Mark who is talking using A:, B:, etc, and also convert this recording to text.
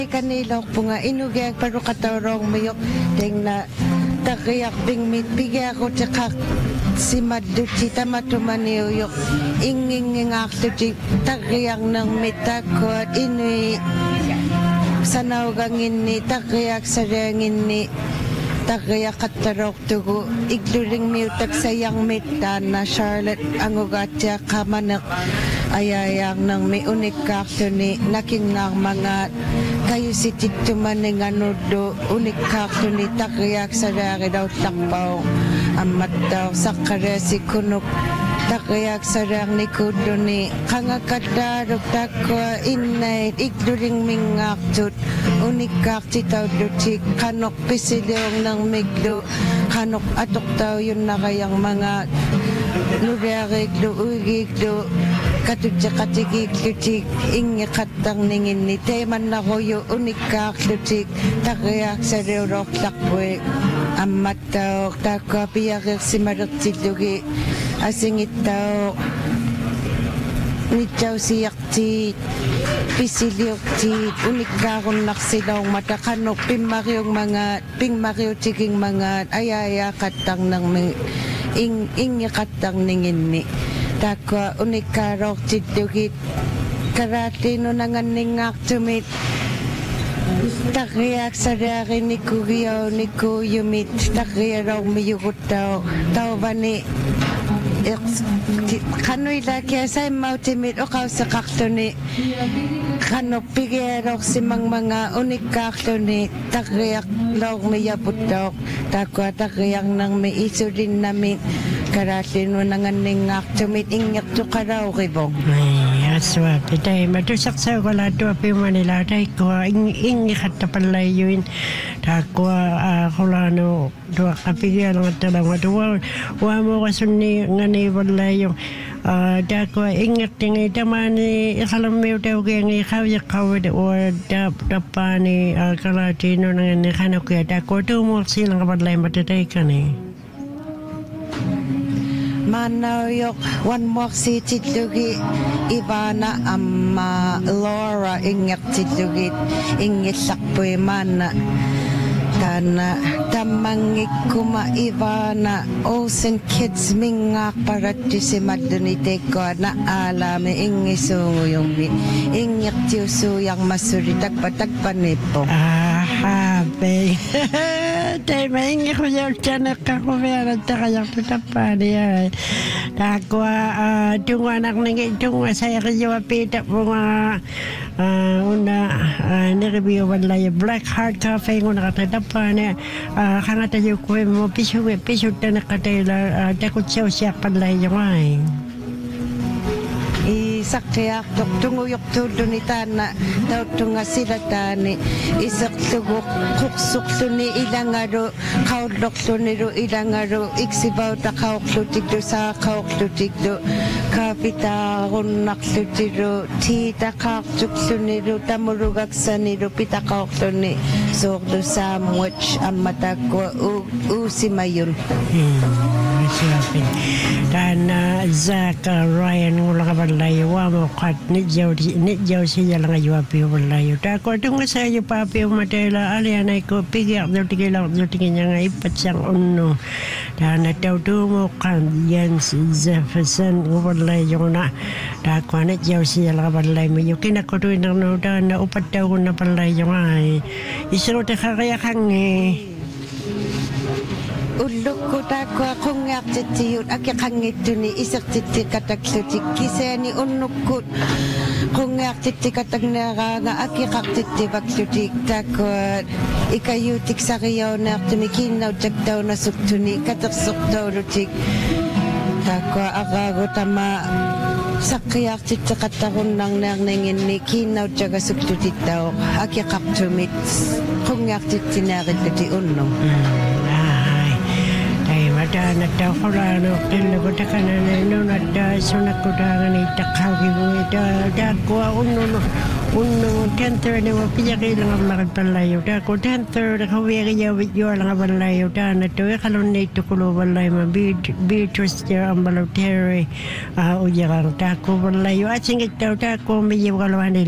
A: Kanila po nga inugay pero katarong mayok ding na takiyak ding mitbigay ako tsaka si Maduchi tamatumaniyo yung inging akto di takiyak ng mitakot inui sanaw gangin ni takiyak sarangin ni takiyak katarok tugo igluring miutak sayang mitan na Charlotte ang ugatya kamanak ayayang ng may unik kakto ni naking ng mga kayo si Tito Maning do unik kakto ni takiyak sa rari daw takpaw amat daw sa kare si kunok takiyak sa rang ni kudo ni kangakadarok takwa inay igduring mingaktot unik kakti tao do chik kanok pisilyong ng migdo kanok atok tao yun na kayang mga nurerik do ugig do katudya katigig lutik ingi katang ningin ni teman na koyo unikak lutik takiyak sa reurok takwe amat tao takwa piyakik si maruk tilugi asingit tao nityaw siyak ti pisilyok ti unikakon naksilong matakanok pingmaryong tiging mga ayaya katang ng ingi katang ningin ni takwa unikarok tidugit karate no nanganingak tumit takriyak sarari ni kugiyaw ni kuyumit takriyaraw miyukot tao bani kano'y laki asay mautimit o kaw sa kakto ni kano pigirok si mga unik kakto ni takriyak law miyabot tao takwa takriyak nang may iso din namin karatin mo nanganingak tumitingyak to karaw kibong.
B: Ay, aswa, pitay, matusak sa ko lahat wapi Manila, tay ko, ingi katapalay yun, takwa, kulano, dua kapigyan ng talang matuwa, mo kasuni nga niwalay yung, takwa, ingat tingi, tamani, ikalamiw daw kaya nga ikaw yakawad, o tapani, kalatino ng kanok kaya, takwa, tumok silang kapalay matatay ka ni.
A: Manaw yok one more si titlugi Ivana amma Laura ingat titlugi ingit sakpoy mana kana tamangik kuma Ivana Olsen kids mingak para si madunite ko na alame ingisungo yung ingit tiuso yang masuri tagpanipo
B: Happy. Tay maingi ko yung tiyanak ako meron ta kayang tutapani ay. Takwa tunga anak nang tunga saya kayo apita po nga una nireview walay Black Heart Cafe ng nakatapani kanga tayo ko mo piso ta nakatayla takot siya panlay yung ay.
A: Sakyak tunguyok tudo ni tana daw tunga sila tani isak tugok kuksuk tuni ilangaro kaudlok tuniro ilangaro iksibaw ta kauklutik do sa kauklutik do kapita kunak lutiro tita kauktuk tuniro tamurugak saniro pita kauktuni sok do sandwich amatakwa usimayun
B: Siapin dan Zach Ryan ngulang kabalay mo kat nidyaw siya lang ayuapi walayo tako tunga sa iyo papi umatela alianay ko pigyak daw tigilaw daw tingin nga ipat siyang uno dan nataw mo kan yan si Jefferson walayo na tako nidyaw siya lang kabalay mo yung kinakutuin ng noda na upat daw ko na palayo ay isuro te kakayakang
A: uluk ko tako akong ngak titiyot akikangit ni isak titi kataksutik kiseni unuk ko kung ngak titi katag nga akikak titi baksutik tako ikayutik sa kayaw na tumikinaw tagdaw na suktuni kataksuk daw rutik tako akago tama sakyak titi katakon nang nangin ni kinaw taga suktutit daw akikak tumit kung ngak titi narit titi unong
B: ada nada kolano kena kota kanan no nada sunat kota ngani takhawi da ko unno tenter ne wa pija ke lang makan palayo da ko tenter da ko we ya video lang palayo da na to kalon ne to ko balay ma bi trust ya ambalo terry o ya da ko palayo aching ito da ko mi yo kalwan